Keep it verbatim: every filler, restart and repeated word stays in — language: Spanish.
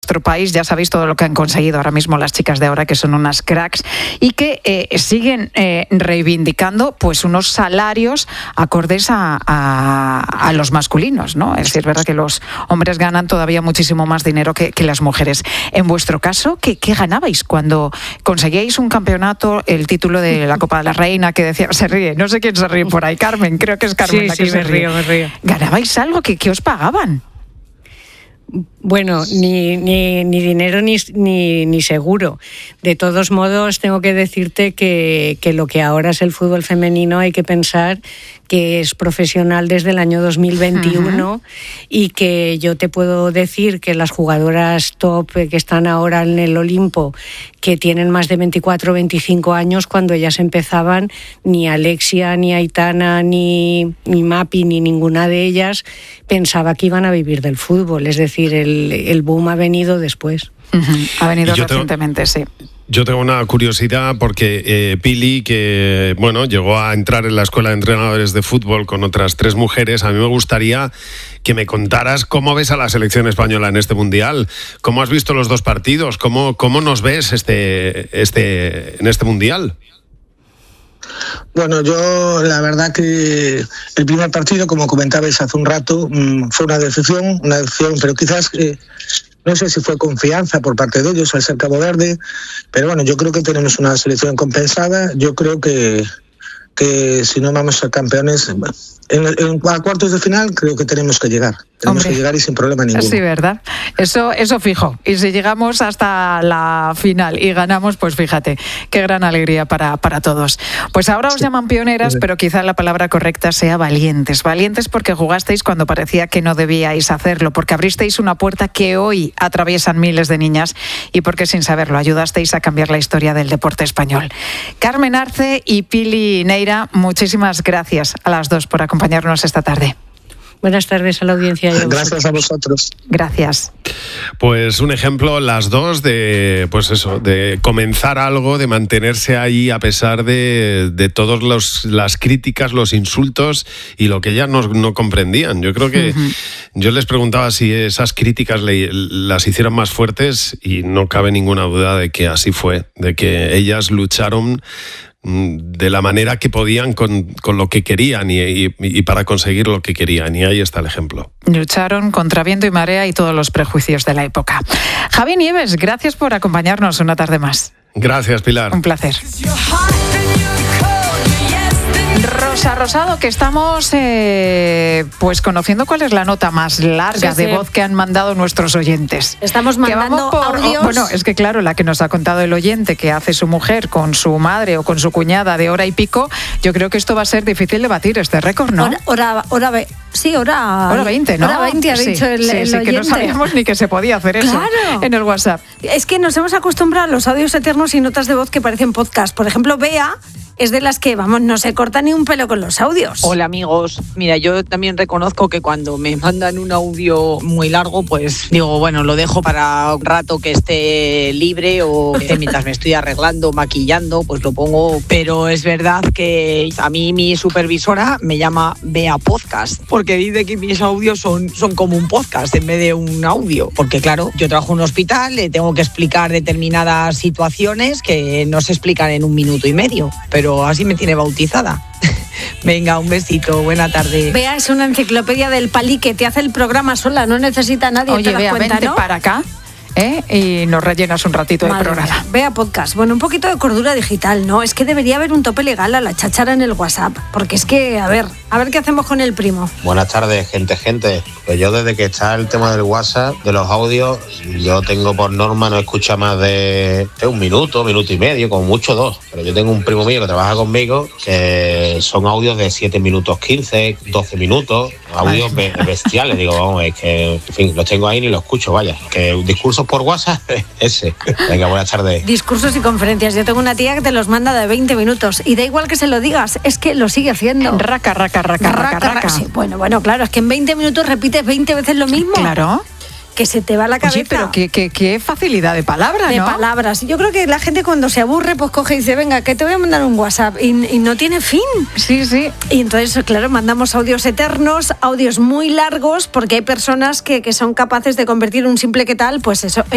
nuestro país. Ya sabéis todo lo que han conseguido ahora mismo las chicas de ahora, que son unas cracks y que eh, siguen eh, reivindicando pues unos salarios acordes a, a, a los masculinos, ¿no? Es decir, es verdad que los hombres ganan todavía muchísimo más dinero que, que las mujeres. En vuestro caso, ¿qué, qué ganabais cuando conseguíais un campeonato, el título de la Copa de la Reina, que decía, se ríe, no sé quién se ríe por ahí, Carmen, creo que es Carmen sí, la que sí, se me ríe. río, me río. ¿Ganabais algo? ¿Qué, qué os pagaban? Bueno, ni, ni, ni dinero ni, ni, ni seguro. De todos modos, tengo que decirte que, que lo que ahora es el fútbol femenino hay que pensar que es profesional desde el año dos mil veintiuno uh-huh. y que yo te puedo decir que las jugadoras top que están ahora en el Olimpo, que tienen más de veinticuatro o veinticinco años, cuando ellas empezaban, ni Alexia, ni Aitana, ni, ni Mapi, ni ninguna de ellas pensaba que iban a vivir del fútbol. Es decir, el, el boom ha venido después. Uh-huh. Ha venido recientemente, tengo... sí. Yo tengo una curiosidad porque eh, Pili, que bueno, llegó a entrar en la escuela de entrenadores de fútbol con otras tres mujeres, a mí me gustaría que me contaras cómo ves a la selección española en este mundial, cómo has visto los dos partidos, cómo, cómo nos ves este, este, en este mundial. Bueno, yo la verdad que el primer partido, como comentabais hace un rato, fue una decepción, una decepción, pero quizás... Eh, No sé si fue confianza por parte de ellos al ser Cabo Verde, pero bueno, yo creo que tenemos una selección compensada. Yo creo que, que si no vamos a campeones, en, en, a cuartos de final creo que tenemos que llegar. Tenemos Hombre, que llegar y sin problema ninguno. Sí, ¿verdad? Eso, eso fijo. Y si llegamos hasta la final y ganamos, pues fíjate, qué gran alegría para, para todos. Pues ahora os sí. llaman pioneras, sí. pero quizá la palabra correcta sea valientes. Valientes porque jugasteis cuando parecía que no debíais hacerlo, porque abristeis una puerta que hoy atraviesan miles de niñas y porque sin saberlo ayudasteis a cambiar la historia del deporte español. Carmen Arce y Pili Neira, muchísimas gracias a las dos por acompañarnos esta tarde. Buenas tardes a la audiencia. A Gracias a vosotros. Gracias. Pues un ejemplo, las dos, de pues eso, de comenzar algo, de mantenerse ahí a pesar de, de todas las críticas, los insultos y lo que ellas no, no comprendían. Yo creo que uh-huh. yo les preguntaba si esas críticas le, las hicieron más fuertes y no cabe ninguna duda de que así fue, de que ellas lucharon de la manera que podían con, con lo que querían y, y, y para conseguir lo que querían, y ahí está el ejemplo. Lucharon contra viento y marea y todos los prejuicios de la época. Javi Nieves, gracias por acompañarnos una tarde más. Gracias, Pilar. Un placer. Rosa Rosado, que estamos eh, pues conociendo cuál es la nota más larga sí, de sí. voz que han mandado nuestros oyentes. Estamos mandando por, audios. Oh, bueno, es que claro, la que nos ha contado el oyente que hace su mujer con su madre o con su cuñada de hora y pico, yo creo que esto va a ser difícil de batir este récord, ¿no? Hora, hora, hora ve- sí, hora, hora veinte, ¿no? Hora veinte ha sí, dicho el, sí, el sí, oyente. Que no sabíamos ni que se podía hacer eso claro. en el WhatsApp. Es que nos hemos acostumbrado a los audios eternos y notas de voz que parecen podcast. Por ejemplo, Bea es de las que, vamos, no se corta ni un pelo con los audios. Hola amigos, mira, yo también reconozco que cuando me mandan un audio muy largo, pues digo, bueno, lo dejo para un rato que esté libre o mientras me estoy arreglando, maquillando, pues lo pongo. Pero es verdad que a mí mi supervisora me llama Bea Podcast, porque dice que mis audios son, son como un podcast en vez de un audio. Porque claro, yo trabajo en un hospital, le tengo que explicar determinadas situaciones que no se explican en un minuto y medio, pero así me tiene bautizada. Venga, un besito, buena tarde. Bea es una enciclopedia del palique, te hace el programa sola, no necesita a nadie. Oye, te das Bea, cuenta, vente ¿no? para acá. ¿Eh? Y nos rellenas un ratito de programa. Vea podcast. Bueno, un poquito de cordura digital, ¿no? Es que debería haber un tope legal a la cháchara en el WhatsApp, porque es que, a ver, a ver qué hacemos con el primo. Buenas tardes, gente, gente. Pues yo desde que está el tema del WhatsApp, de los audios, yo tengo por norma no escuchar más de, de un minuto, minuto y medio, como mucho dos. Pero yo tengo un primo mío que trabaja conmigo, que son audios de siete minutos quince, doce minutos, audios be- bestiales. Digo, vamos, es que, en fin, los tengo ahí ni los escucho, vaya. Que un discurso por WhatsApp, ese. Venga, buenas tardes. Discursos y conferencias. Yo tengo una tía que te los manda de veinte minutos y da igual que se lo digas, es que lo sigue haciendo. Raca, raca, raca, raca, raca. raca. Sí, bueno, bueno, claro, es que en veinte minutos repites veinte veces lo mismo. Claro. Que se te va la cabeza. Sí, pero qué, qué, qué facilidad de palabra, ¿no? De palabras. Yo creo que la gente cuando se aburre, pues coge y dice, venga, que te voy a mandar un WhatsApp. Y, y no tiene fin. Sí, sí. Y entonces, claro, mandamos audios eternos, audios muy largos, porque hay personas que, que son capaces de convertir un simple qué tal, pues eso,